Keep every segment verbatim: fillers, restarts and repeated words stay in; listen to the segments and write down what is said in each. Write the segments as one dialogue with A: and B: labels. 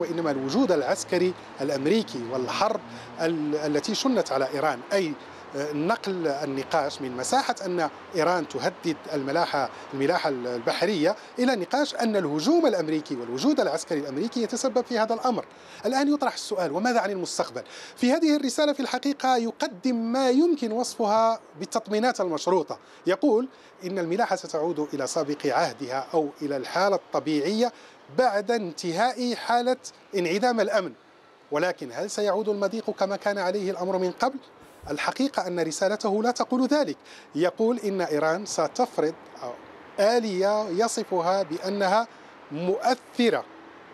A: وإنما الوجود العسكري الأمريكي والحرب التي شنت على إيران، أي نقل النقاش من مساحة أن إيران تهدد الملاحة الملاحة البحرية إلى نقاش أن الهجوم الأمريكي والوجود العسكري الأمريكي يتسبب في هذا الأمر. الآن يطرح السؤال: وماذا عن المستقبل؟ في هذه الرسالة في الحقيقة يقدم ما يمكن وصفها بالتطمينات المشروطة. يقول إن الملاحة ستعود إلى سابق عهدها أو إلى الحالة الطبيعية بعد انتهاء حالة انعدام الأمن، ولكن هل سيعود المضيق كما كان عليه الأمر من قبل؟ الحقيقة أن رسالته لا تقول ذلك. يقول إن إيران ستفرض آلية يصفها بأنها مؤثرة،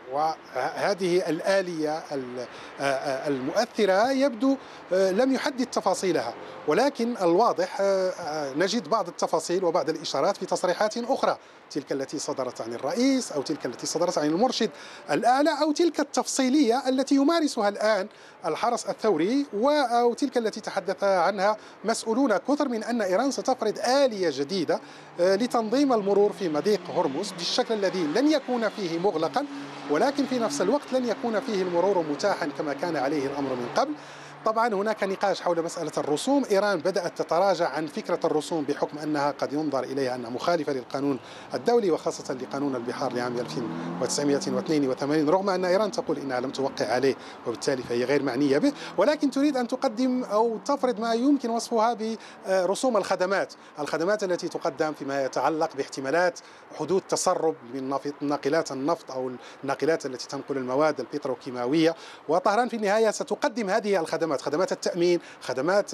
A: وهذه الآلية المؤثرة يبدو لم يحدد تفاصيلها، ولكن الواضح نجد بعض التفاصيل وبعض الإشارات في تصريحات أخرى، تلك التي صدرت عن الرئيس أو تلك التي صدرت عن المرشد الأعلى أو تلك التفصيلية التي يمارسها الآن الحرس الثوري، أو تلك التي تحدث عنها مسؤولون كثر من أن إيران ستفرض آلية جديدة لتنظيم المرور في مضيق هرمز بالشكل الذي لن يكون فيه مغلقا، ولكن في نفس الوقت لن يكون فيه المرور متاحا كما كان عليه الأمر من قبل. طبعا هناك نقاش حول مسألة الرسوم. إيران بدأت تتراجع عن فكرة الرسوم بحكم أنها قد ينظر إليها أنها مخالفة للقانون الدولي وخاصة لقانون البحار لعام ألف وتسعمائة واثنين وثمانين، رغم أن إيران تقول إنها لم توقع عليه وبالتالي فهي غير معنية به، ولكن تريد أن تقدم أو تفرض ما يمكن وصفها برسوم الخدمات الخدمات التي تقدم فيما يتعلق باحتمالات حدوث تسرب من ناقلات النفط أو الناقلات التي تنقل المواد البتروكيماوية. وطهران في النهاية ستقدم هذه الخدمات، خدمات التأمين، خدمات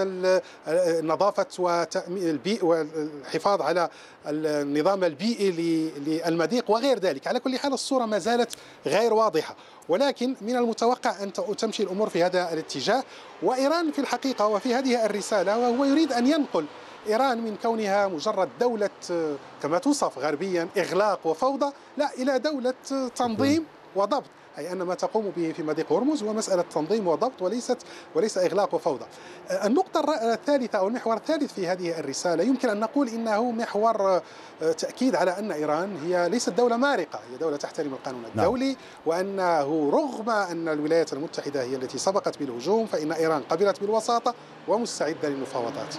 A: النظافة وتأمين البيئة والحفاظ على النظام البيئي للمضيق وغير ذلك. على كل حال الصورة ما زالت غير واضحة، ولكن من المتوقع أن تمشي الأمور في هذا الاتجاه. وإيران في الحقيقة وفي هذه الرسالة وهو يريد أن ينقل إيران من كونها مجرد دولة كما توصف غربيا إغلاق وفوضى، لا، إلى دولة تنظيم وضبط، أي أن ما تقوم به في مضيق هرمز هو مسألة تنظيم وضبط وليست وليس إغلاق وفوضى. النقطة الثالثة أو المحور الثالث في هذه الرسالة يمكن أن نقول إنه محور تأكيد على أن إيران هي ليست دولة مارقة، هي دولة تحترم القانون الدولي، نعم. وأنه رغم أن الولايات المتحدة هي التي سبقت بالهجوم فإن إيران قبلت بالوساطة ومستعدة للمفاوضات.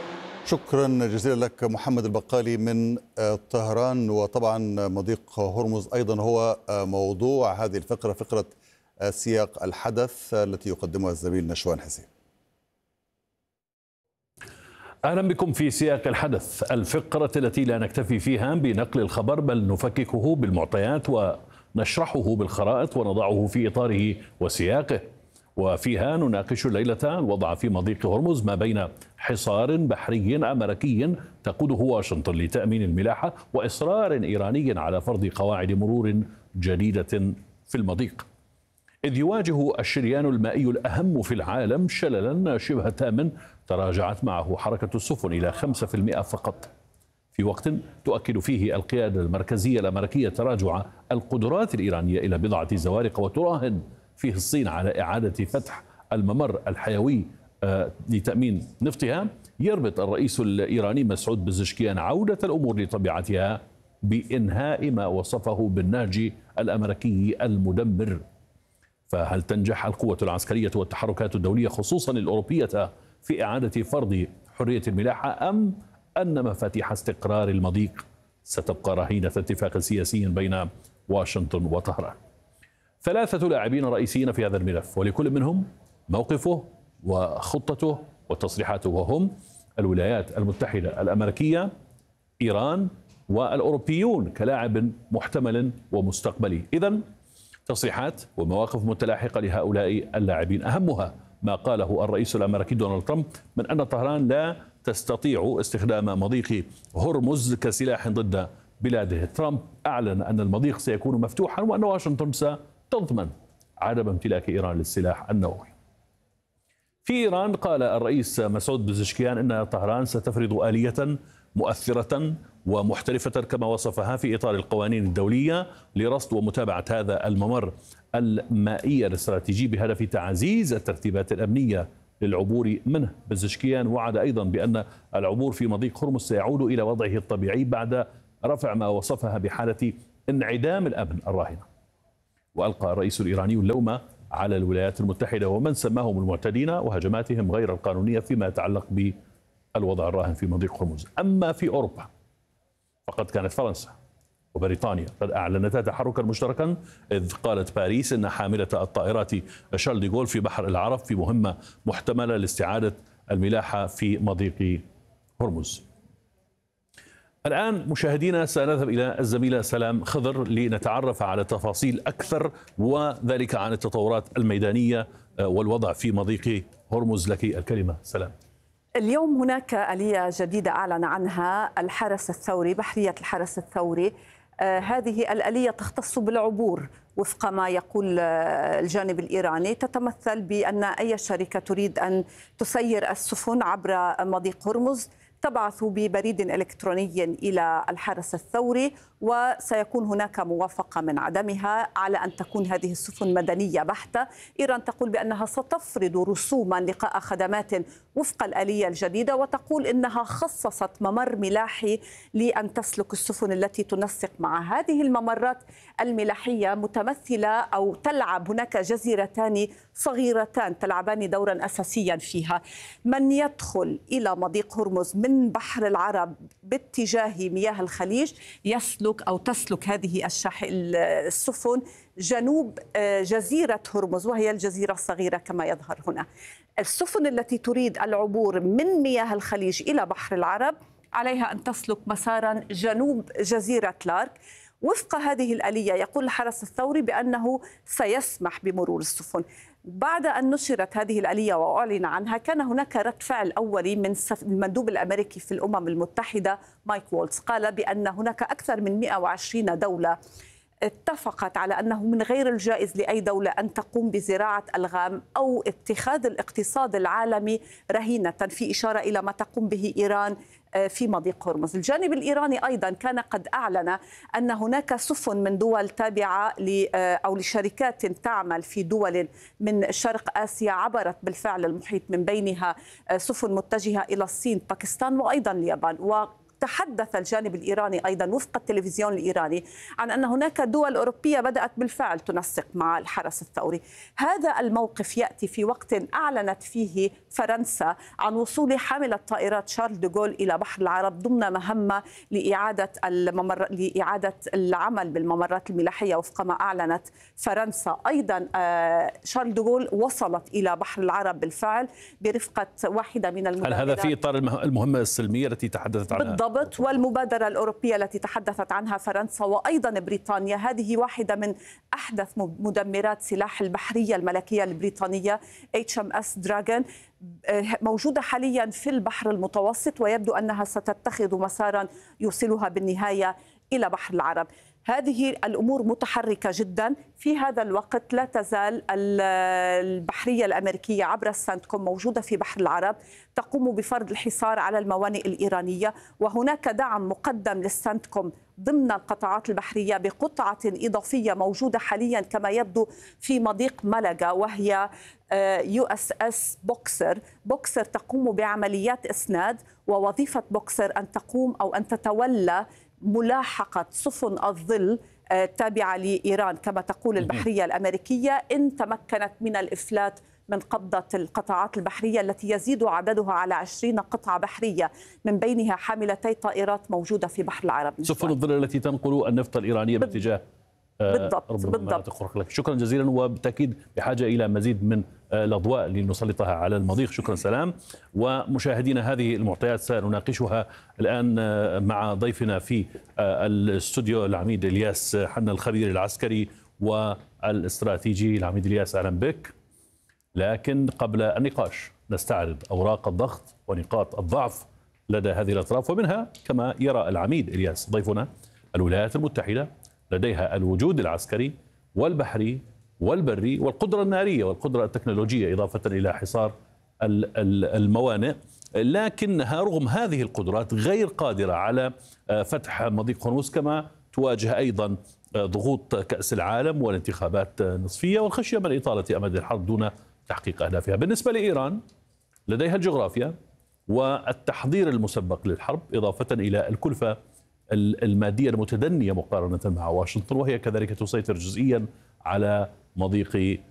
B: شكرا جزيلا لك محمد البقالي من طهران. وطبعا مضيق هرمز أيضا هو موضوع هذه الفقرة، فقرة سياق الحدث التي يقدمها الزميل نشوان حسين.
C: أهلا بكم في سياق الحدث، الفقرة التي لا نكتفي فيها بنقل الخبر بل نفككه بالمعطيات ونشرحه بالخرائط ونضعه في إطاره وسياقه. وفيها نناقش الليلة الوضع في مضيق هرمز ما بين حصار بحري أمريكي تقوده واشنطن لتأمين الملاحة وإصرار إيراني على فرض قواعد مرور جديدة في المضيق، إذ يواجه الشريان المائي الأهم في العالم شللا شبه تام تراجعت معه حركة السفن إلى خمسة بالمئة فقط، في وقت تؤكد فيه القيادة المركزية الأمريكية تراجع القدرات الإيرانية إلى بضعة زوارق، وتراهن فيه الصين على إعادة فتح الممر الحيوي لتأمين نفطها. يربط الرئيس الإيراني مسعود بزشكيان عودة الأمور لطبيعتها بإنهاء ما وصفه بالنهج الأمريكي المدمر. فهل تنجح القوة العسكرية والتحركات الدولية خصوصا الأوروبية في إعادة فرض حرية الملاحة، أم أن مفاتيح استقرار المضيق ستبقى رهينة اتفاق سياسي بين واشنطن وطهران؟ ثلاثة لاعبين رئيسيين في هذا الملف، ولكل منهم موقفه وخطته وتصريحاته، وهم الولايات المتحدة الأمريكية، إيران، والأوروبيون كلاعب محتمل ومستقبلي. إذن تصريحات ومواقف متلاحقة لهؤلاء اللاعبين، أهمها ما قاله الرئيس الأمريكي دونالد ترامب من أن طهران لا تستطيع استخدام مضيق هرمز كسلاح ضد بلاده. ترامب أعلن أن المضيق سيكون مفتوحا وأن واشنطن ستضمن عدم امتلاك إيران للسلاح النووي. في إيران قال الرئيس مسعود بزشكيان أن طهران ستفرض آلية مؤثرة ومحترفة كما وصفها في إطار القوانين الدولية لرصد ومتابعة هذا الممر المائي الاستراتيجي بهدف تعزيز الترتيبات الأمنية للعبور منه. بزشكيان وعد أيضا بأن العبور في مضيق هرمز سيعود إلى وضعه الطبيعي بعد رفع ما وصفها بحالة انعدام الأمن الراهنة. وألقى الرئيس الإيراني اللوم على الولايات المتحدة ومن سماهم المعتدين وهجماتهم غير القانونية فيما يتعلق بالوضع الراهن في مضيق هرمز. أما في أوروبا فقد كانت فرنسا وبريطانيا قد أعلنتا تحركا مشتركا، إذ قالت باريس أن حاملة الطائرات شارل دي غول في بحر العرب في مهمة محتملة لاستعادة الملاحة في مضيق هرمز. الآن مشاهدينا سنذهب إلى الزميلة سلام خضر لنتعرف على تفاصيل أكثر وذلك عن التطورات الميدانية والوضع في مضيق هرمز. لك الكلمة سلام.
D: اليوم هناك آلية جديدة أعلن عنها الحرس الثوري، بحرية الحرس الثوري. آه هذه الآلية تختص بالعبور وفق ما يقول آه الجانب الإيراني، تتمثل بأن أي شركة تريد أن تسير السفن عبر مضيق هرمز تبعث ببريد إلكتروني إلى الحرس الثوري، وسيكون هناك موافقة من عدمها على أن تكون هذه السفن مدنية بحتة. إيران تقول بأنها ستفرض رسوما لقاء خدمات وفق الآلية الجديدة، وتقول إنها خصصت ممر ملاحي لأن تسلك السفن التي تنسق مع هذه الممرات الملاحية متمثلة أو تلعب هناك جزيرتان صغيرتان تلعبان دورا أساسيا فيها. من يدخل إلى مضيق هرمز من بحر العرب باتجاه مياه الخليج يسلك أو تسلك هذه السفن جنوب جزيرة هرمز، وهي الجزيرة الصغيرة كما يظهر هنا. السفن التي تريد العبور من مياه الخليج إلى بحر العرب عليها أن تسلك مسارا جنوب جزيرة لارك. وفق هذه الآلية يقول الحرس الثوري بأنه سيسمح بمرور السفن. بعد أن نشرت هذه الآلية وأعلن عنها كان هناك رد فعل أولي من المندوب الأمريكي في الأمم المتحدة مايك وولتز، قال بأن هناك أكثر من مئة وعشرين دولة اتفقت على أنه من غير الجائز لأي دولة أن تقوم بزراعة ألغام أو اتخاذ الاقتصاد العالمي رهينة، في إشارة إلى ما تقوم به إيران في مضيق هرمز. الجانب الإيراني أيضا كان قد أعلن أن هناك سفن من دول تابعة أو لشركات تعمل في دول من شرق آسيا عبرت بالفعل المحيط، من بينها سفن متجهة إلى الصين، باكستان وأيضا اليابان. و تحدث الجانب الإيراني أيضا وفق التلفزيون الإيراني عن أن هناك دول أوروبية بدأت بالفعل تنسق مع الحرس الثوري. هذا الموقف يأتي في وقت أعلنت فيه فرنسا عن وصول حاملة طائرات شارل دي غول إلى بحر العرب ضمن مهمة لإعادة الممر... لإعادة العمل بالممرات الملاحية وفق ما أعلنت فرنسا. أيضا شارل دي غول وصلت إلى بحر العرب بالفعل برفقة واحدة من المبادرات.
C: هل هذا في إطار المهمة السلمية التي تحدثت عنها؟
D: بالضبط، والمبادرة الأوروبية التي تحدثت عنها فرنسا وأيضا بريطانيا. هذه واحدة من أحدث مدمرات سلاح البحرية الملكية البريطانية إتش إم إس دراغون، موجودة حاليا في البحر المتوسط، ويبدو أنها ستتخذ مسارا يوصلها بالنهاية إلى بحر العرب. هذه الأمور متحركة جدا. في هذا الوقت لا تزال البحرية الأمريكية عبر السنتكوم موجودة في بحر العرب تقوم بفرض الحصار على الموانئ الإيرانية، وهناك دعم مقدم للسنتكوم ضمن القطاعات البحرية بقطعة إضافية موجودة حاليا كما يبدو في مضيق ملقا، وهي يو اس اس بوكسر. بوكسر تقوم بعمليات إسناد، ووظيفة بوكسر أن تقوم أو أن تتولى ملاحقة سفن الظل تابعة لإيران كما تقول البحرية الأمريكية إن تمكنت من الإفلات من قبضة القطاعات البحرية التي يزيد عددها على عشرين قطعة بحرية، من بينها حاملتي طائرات موجودة في بحر العرب.
C: سفن الظل التي تنقل النفط الإيرانية باتجاه
D: بالضبط بالضبط.
C: شكرا جزيلا، وبالتأكيد بحاجة إلى مزيد من الأضواء لنسلطها على المضيق. شكرا سلام. ومشاهدينا هذه المعطيات سنناقشها الآن مع ضيفنا في الاستوديو العميد إلياس حنا الخبير العسكري والاستراتيجي. العميد إلياس أهلا بك. لكن قبل النقاش نستعرض أوراق الضغط ونقاط الضعف لدى هذه الأطراف، ومنها كما يرى العميد إلياس ضيفنا الولايات المتحدة لديها الوجود العسكري والبحري والبري والقدرة النارية والقدرة التكنولوجية إضافة إلى حصار الموانئ، لكنها رغم هذه القدرات غير قادرة على فتح مضيق هرمز، كما تواجه أيضا ضغوط كأس العالم والانتخابات نصفية والخشية من إطالة أمد الحرب دون تحقيق أهدافها. بالنسبة لإيران لديها الجغرافيا والتحضير المسبق للحرب إضافة إلى الكلفة المادية المتدنية مقارنة مع واشنطن، وهي كذلك تسيطر جزئيا على مضيق